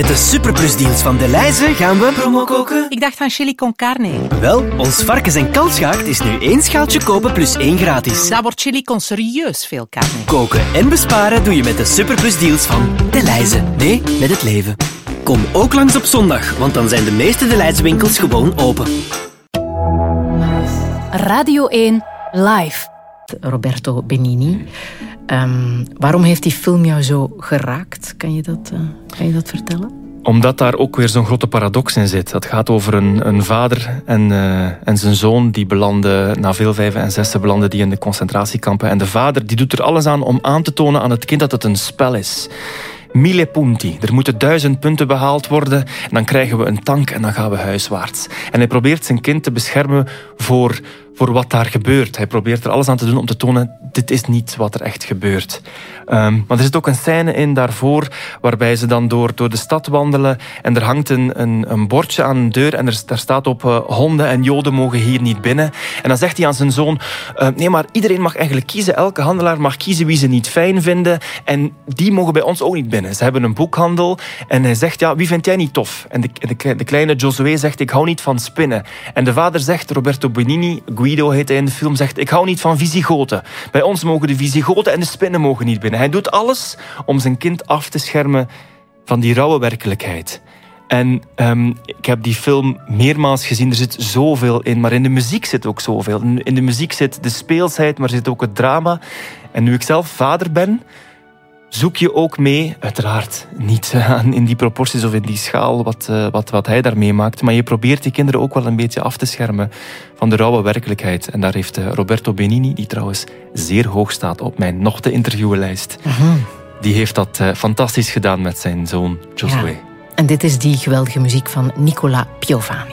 Met de superplusdeals van Delhaize gaan we promo koken. Ik dacht van chili con carne. Wel, ons varkens- en kalfsgaard is nu 1 schaaltje kopen plus 1 gratis. Daar wordt chili con serieus veel carne. Koken en besparen doe je met de superplusdeals van Delhaize. Nee, met het leven. Kom ook langs op zondag, want dan zijn de meeste Delhaize winkels gewoon open. Radio 1 Live. Roberto Benigni. Waarom heeft die film jou zo geraakt? Kan je dat vertellen? Omdat daar ook weer zo'n grote paradox in zit. Het gaat over een vader en zijn zoon die belanden, na veel 5 en 6 belanden die in de concentratiekampen. En de vader die doet er alles aan om te tonen aan het kind dat het een spel is. 1000 punti. Er moeten 1000 punten behaald worden. En dan krijgen we een tank en dan gaan we huiswaarts. En hij probeert zijn kind te beschermen voor wat daar gebeurt. Hij probeert er alles aan te doen om te tonen, dit is niet wat er echt gebeurt. Maar er zit ook een scène in daarvoor waarbij ze dan door de stad wandelen en er hangt een bordje aan een deur en daar staat op honden en joden mogen hier niet binnen. En dan zegt hij aan zijn zoon, nee, maar iedereen mag eigenlijk kiezen. Elke handelaar mag kiezen wie ze niet fijn vinden en die mogen bij ons ook niet binnen. Ze hebben een boekhandel en hij zegt, ja, wie vind jij niet tof? En de kleine Josué zegt, ik hou niet van spinnen. En de vader zegt, Roberto Benigni, Guido heet hij in de film, zegt, ik hou niet van Visigoten. Bij ons mogen de Visigoten en de spinnen mogen niet binnen. Hij doet alles om zijn kind af te schermen van die rauwe werkelijkheid. En ik heb die film meermaals gezien. Er zit zoveel in, maar in de muziek zit ook zoveel. In de muziek zit de speelsheid, maar zit ook het drama. En nu ik zelf vader ben, zoek je ook mee, uiteraard niet in die proporties of in die schaal wat hij daar meemaakt, maar je probeert die kinderen ook wel een beetje af te schermen van de rauwe werkelijkheid. En daar heeft Roberto Benigni, die trouwens zeer hoog staat op mijn nog te interviewenlijst, die heeft dat fantastisch gedaan met zijn zoon Josué. Ja. En dit is die geweldige muziek van Nicolas Piovani.